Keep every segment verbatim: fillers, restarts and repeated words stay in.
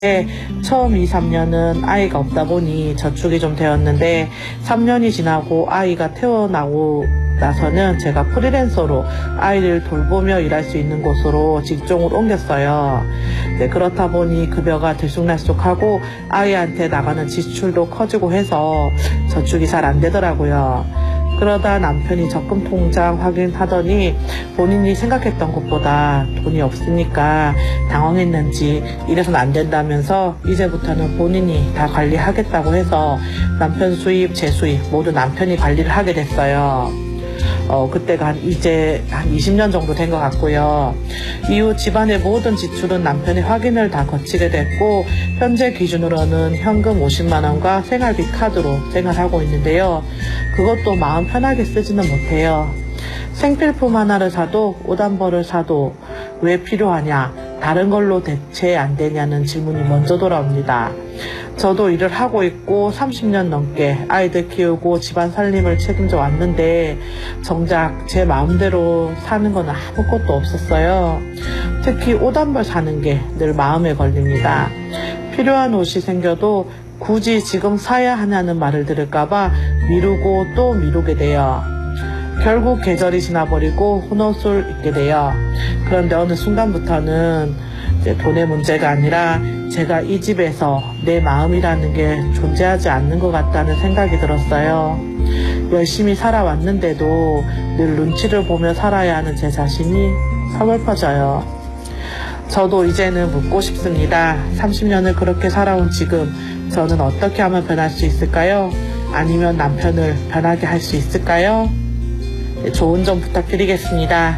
처음 이, 삼 년은 아이가 없다 보니 저축이 좀 되었는데 삼 년이 지나고 아이가 태어나고 나서는 제가 프리랜서로 아이를 돌보며 일할 수 있는 곳으로 직종을 옮겼어요. 네, 그렇다 보니 급여가 들쑥날쑥하고 아이한테 나가는 지출도 커지고 해서 저축이 잘 안 되더라고요. 그러다 남편이 적금 통장 확인하더니 본인이 생각했던 것보다 돈이 없으니까 당황했는지 이래서는 안 된다면서 이제부터는 본인이 다 관리하겠다고 해서 남편 수입, 제 수입 모두 남편이 관리를 하게 됐어요. 어, 그때가 한 이제 한 이십 년 정도 된 것 같고요. 이후 집안의 모든 지출은 남편이 확인을 다 거치게 됐고 현재 기준으로는 현금 오십만 원과 생활비 카드로 생활하고 있는데요. 그것도 마음 편하게 쓰지는 못해요. 생필품 하나를 사도 옷 한 벌을 사도 왜 필요하냐, 다른 걸로 대체 안 되냐는 질문이 먼저 돌아옵니다. 저도 일을 하고 있고 삼십 년 넘게 아이들 키우고 집안 살림을 책임져 왔는데 정작 제 마음대로 사는 건 아무것도 없었어요. 특히 옷 한 벌 사는 게 늘 마음에 걸립니다. 필요한 옷이 생겨도 굳이 지금 사야 하냐는 말을 들을까봐 미루고 또 미루게 돼요. 결국 계절이 지나버리고 혼옷을 입게 돼요. 그런데 어느 순간부터는 이제 돈의 문제가 아니라 제가 이 집에서 내 마음이라는 게 존재하지 않는 것 같다는 생각이 들었어요. 열심히 살아왔는데도 늘 눈치를 보며 살아야 하는 제 자신이 서글퍼져요. 저도 이제는 묻고 싶습니다. 삼십 년을 그렇게 살아온 지금 저는 어떻게 하면 변할 수 있을까요? 아니면 남편을 변하게 할 수 있을까요? 네, 조언 좀 부탁드리겠습니다.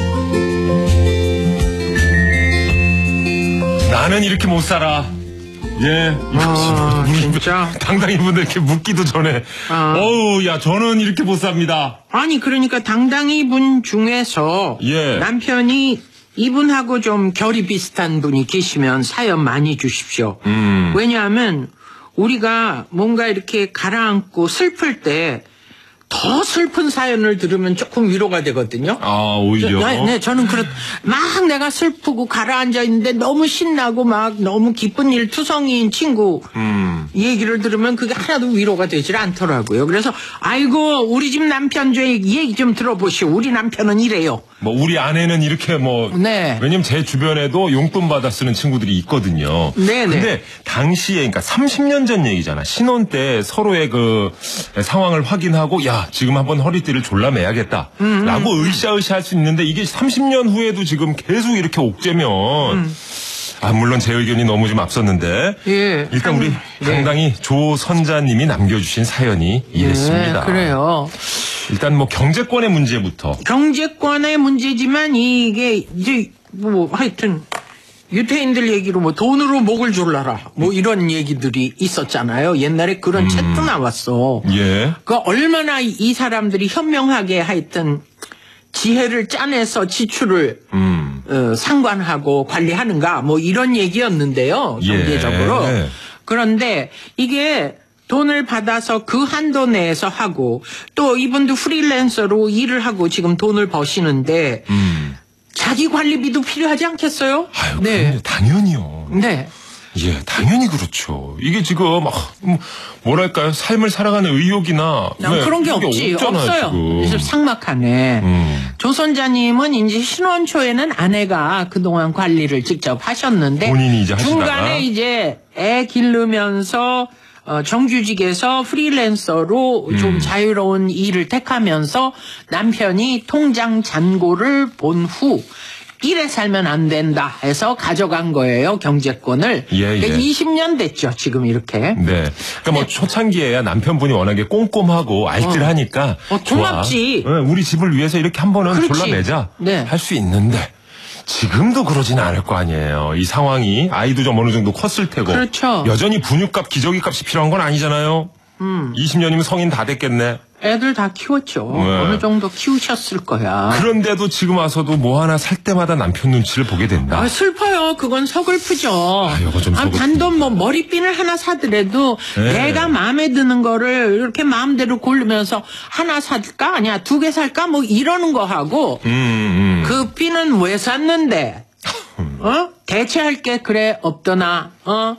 나는 이렇게 못 살아. 예. 아, 진짜? 당당히 분들 이렇게 묻기도 전에. 아. 어우, 야, 저는 이렇게 못 삽니다. 아니, 그러니까 당당히 분 중에서. 예. 남편이 이분하고 좀 결이 비슷한 분이 계시면 사연 많이 주십시오. 음. 왜냐하면 우리가 뭔가 이렇게 가라앉고 슬플 때 더 슬픈 사연을 들으면 조금 위로가 되거든요. 아, 오히려? 저, 네, 저는 그렇, 막 내가 슬프고 가라앉아 있는데 너무 신나고 막 너무 기쁜 일 투성이인 친구 음. 얘기를 들으면 그게 하나도 위로가 되질 않더라고요. 그래서 아이고 우리 집 남편 저 얘기 좀 들어보시오. 우리 남편은 이래요. 뭐 우리 아내는 이렇게 뭐. 네. 왜냐면 제 주변에도 용돈 받아 쓰는 친구들이 있거든요. 네네. 근데 당시에 그러니까 삼십 년 전 얘기잖아. 신혼 때 서로의 그 상황을 확인하고 야 지금 한번 허리띠를 졸라매야겠다 음, 라고 음. 으쌰으쌰 할 수 있는데 이게 삼십 년 후에도 지금 계속 이렇게 옥죄면 음. 아 물론 제 의견이 너무 좀 앞섰는데 예. 일단 우리 네. 당당히 조선자님이 남겨주신 사연이 이랬습니다. 예, 그래요. 일단 뭐 경제권의 문제부터. 경제권의 문제지만 이게 이제 뭐 하여튼 유태인들 얘기로 뭐 돈으로 목을 졸라라 뭐 이런 얘기들이 있었잖아요. 옛날에 그런 음. 책도 나왔어. 예. 그 얼마나 이 사람들이 현명하게 하여튼 지혜를 짜내서 지출을 음. 어, 상관하고 관리하는가 뭐 이런 얘기였는데요. 경제적으로. 예. 그런데 이게 돈을 받아서 그 한도 내에서 하고 또 이분도 프리랜서로 일을 하고 지금 돈을 버시는데 음. 자기 관리비도 필요하지 않겠어요? 아유, 네. 당연히요. 네. 예, 당연히 그렇죠. 이게 지금 뭐랄까요, 삶을 살아가는 의욕이나 왜, 그런 게 없지, 없잖아요, 없어요. 그래서 삭막하네. 음. 조선자님은 이제 신혼 초에는 아내가 그동안 관리를 직접 하셨는데 본인이 이제 하시다가 중간에 이제 애 기르면서 어, 정규직에서 프리랜서로 음. 좀 자유로운 일을 택하면서 남편이 통장 잔고를 본 후 이래 살면 안 된다 해서 가져간 거예요, 경제권을. 예, 예. 그러니까 이십 년 됐죠, 지금 이렇게. 네. 그러니까 뭐 초창기에야 남편분이 워낙에 꼼꼼하고 알뜰하니까. 어, 어 고맙지. 좋아. 우리 집을 위해서 이렇게 한 번은 졸라매자 네. 할 수 있는데. 지금도 그러지는 않을 거 아니에요. 이 상황이 아이도 좀 어느 정도 컸을 테고. 그렇죠. 여전히 분유값, 기저귀값이 필요한 건 아니잖아요. 음. 이십 년이면 성인 다 됐겠네. 애들 다 키웠죠. 네. 어느 정도 키우셨을 거야. 그런데도 지금 와서도 뭐 하나 살 때마다 남편 눈치를 보게 된다. 아, 슬퍼요. 그건 서글프죠. 아, 이거 좀 아, 단돈 뭐 머리핀을 하나 사더라도 네. 내가 마음에 드는 거를 이렇게 마음대로 고르면서 하나 살까? 아니야, 두 개 살까? 뭐 이러는 거 하고 음, 음. 그 핀은 왜 샀는데? 어? 대체할 게 그래 없더나, 어?